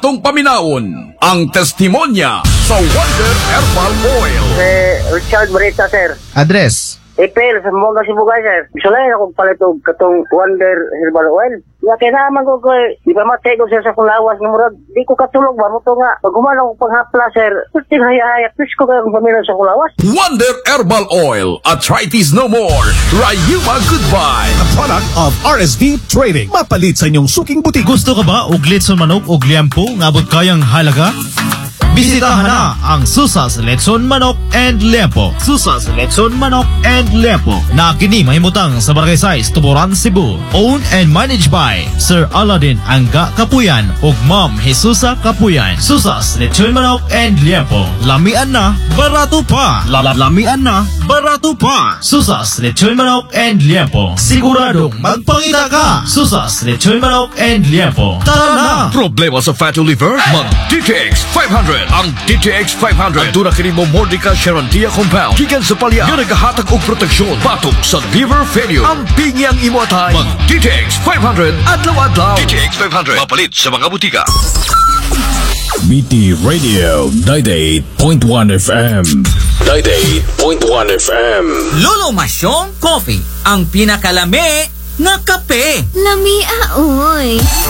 atong paminaon ang testimonya sa Wonder Herbal Oil. Richard Barita, sir. Address. April, sa Mongga, Sibugay, sir. Gusto lang akong palitog katong Wonder Herbal Oil. Nga kailangan ko di ba matay ko sir sa kulawas ng murag. Di ko katulog ba mo to nga. Pag gumana ko paghapla, sir. Puting haya-haya. Please ko kayong pamilang sa kulawas. Wonder Herbal Oil. Arthritis no more. Rayuma goodbye. A product of RSV Trading. Mapalit sa inyong suking butik. Gusto ka ba og litson manok og liampo nga abot kayang halaga? Bisitahan na ang Susas Letson Manok and Liampo. Susas Letson Manok and Liampo na kini mahimutang sa Barangay 6, Tuburan, Cebu. Owned and managed by Sir Aladdin Angga Kapuyan ug Ma'am Jesusa Kapuyan. Susas Letson Manok and Liampo. Lamian na, barato pa. Lamian na, barato pa. Susas Letson Manok and Liampo. Siguradong magpangita ka. Susas Letson Manok and Liampo. Tara na! Problema sa fatty liver? Mag DTX 500. Ang DTX 500 ang tuna kini mo Mordica Charantia compound gikan sa palya nga nagahatag og proteksyon batok sa liver failure. Ang pingyang imo atay mag DTX 500 adlaw-adlaw. DTX 500 mapalit sa mga butika. BT Radio 98.1 FM 98.1 FM Lolo Masyong Coffee, ang pinakalami nga kape. Lamia, uy.